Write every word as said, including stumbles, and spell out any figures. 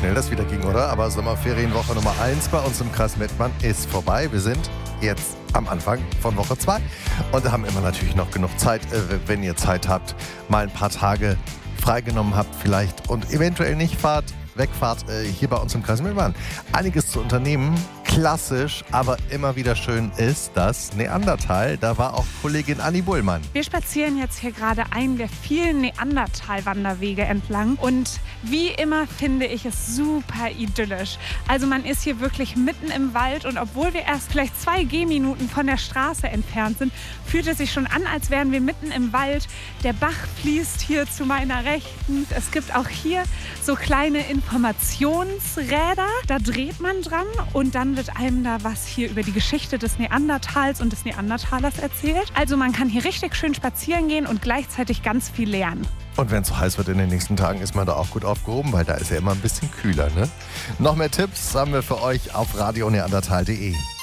schnell das wieder ging, oder? Aber Sommerferienwoche Nummer eins bei uns im Kreis Mettmann ist vorbei. Wir sind jetzt am Anfang von Woche zwei und haben immer natürlich noch genug Zeit, wenn ihr Zeit habt, mal ein paar Tage freigenommen habt vielleicht und eventuell nicht fahrt, wegfahrt hier bei uns im Kreis Mettmann. Einiges zu unternehmen. Klassisch, aber immer wieder schön ist das Neandertal. Da war auch Kollegin Anni Bullmann. Wir spazieren jetzt hier gerade einen der vielen Neandertal-Wanderwege entlang und wie immer finde ich es super idyllisch. Also man ist hier wirklich mitten im Wald und obwohl wir erst vielleicht zwei Gehminuten von der Straße entfernt sind, fühlt es sich schon an, als wären wir mitten im Wald. Der Bach fließt hier zu meiner Rechten. Es gibt auch hier so kleine Informationsräder. Da dreht man dran und dann wird einem da was hier über die Geschichte des Neandertals und des Neandertalers erzählt. Also man kann hier richtig schön spazieren gehen und gleichzeitig ganz viel lernen. Und wenn es so heiß wird in den nächsten Tagen, ist man da auch gut aufgehoben, weil da ist ja immer ein bisschen kühler, ne? Noch mehr Tipps haben wir für euch auf radio neandertal punkt de.